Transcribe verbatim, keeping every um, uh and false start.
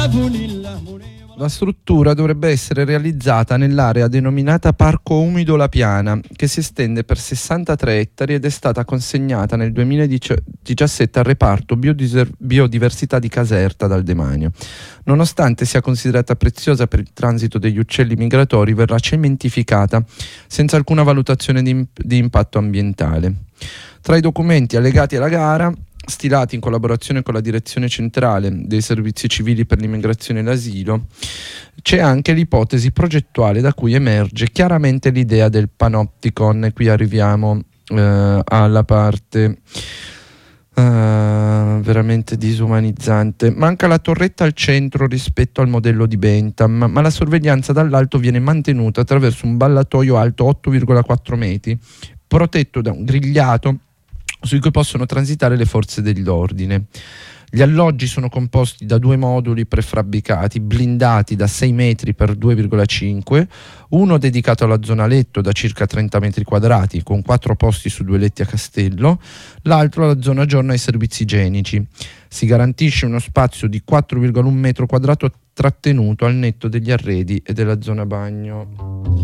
La struttura dovrebbe essere realizzata nell'area denominata Parco Umido La Piana, che si estende per sessantatré ettari ed è stata consegnata nel duemiladiciassette al reparto Biodiser- biodiversità di Caserta dal Demanio. Nonostante sia considerata preziosa per il transito degli uccelli migratori, verrà cementificata senza alcuna valutazione di, imp- di impatto ambientale. Tra i documenti allegati alla gara, stilati in collaborazione con la Direzione Centrale dei Servizi Civili per l'Immigrazione e l'Asilo, c'è anche l'ipotesi progettuale da cui emerge chiaramente l'idea del panopticon, e qui arriviamo eh, alla parte eh, veramente disumanizzante. Manca la torretta al centro rispetto al modello di Bentham, ma la sorveglianza dall'alto viene mantenuta attraverso un ballatoio alto otto virgola quattro metri, protetto da un grigliato su cui possono transitare le forze dell'ordine. Gli alloggi sono composti da due moduli prefabbricati, blindati da sei metri per due virgola cinque, uno dedicato alla zona letto da circa trenta metri quadrati, con quattro posti su due letti a castello, l'altro alla zona giorno ai servizi igienici. Si garantisce uno spazio di quattro virgola uno metro quadrato trattenuto al netto degli arredi e della zona bagno.